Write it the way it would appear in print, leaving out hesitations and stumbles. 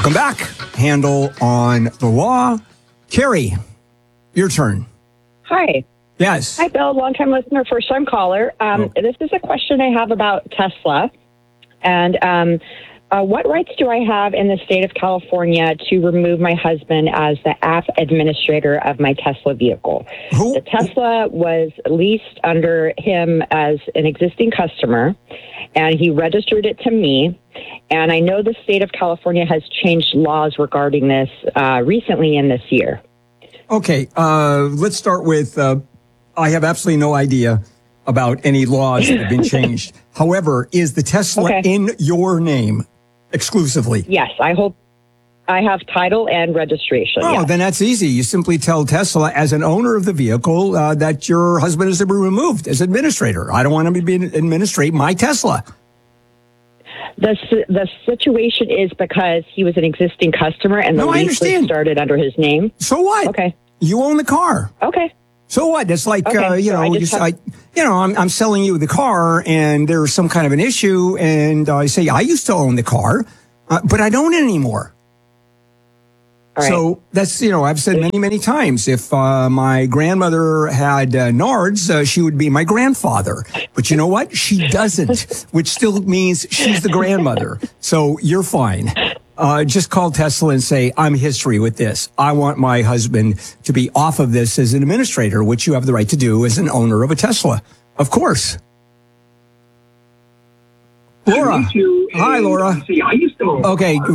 Welcome back. Handle on the law. Carrie, your turn. Hi. Yes. Hi, Bill. Long-time listener, first-time caller. This is a question I have about Tesla. And what rights do I have in the state of California to remove my husband as the app administrator of my Tesla vehicle? The Tesla was leased under him as an existing customer, and he registered it to me. And I know the state of California has changed laws regarding this recently in this year. Okay, let's start with, I have absolutely no idea about any laws that have been changed. However, is the Tesla in your name exclusively? Yes, I hope I have title and registration. Oh, then that's easy. You simply tell Tesla as an owner of the vehicle that your husband is to be removed as administrator. I don't want him to administrate my Tesla. The situation is because he was an existing customer and the lease was started under his name. So what? Okay. You own the car. Okay. So what? It's like, I'm selling you the car and there's some kind of an issue and I say, I used to own the car, but I don't anymore. Right. So that's, I've said many, many times, if my grandmother had nards, she would be my grandfather. But you know what? She doesn't, which still means she's the grandmother. So you're fine. Just call Tesla and say, I'm history with this. I want my husband to be off of this as an administrator, which you have the right to do as an owner of a Tesla. Of course. Laura. Hi, Laura. Okay.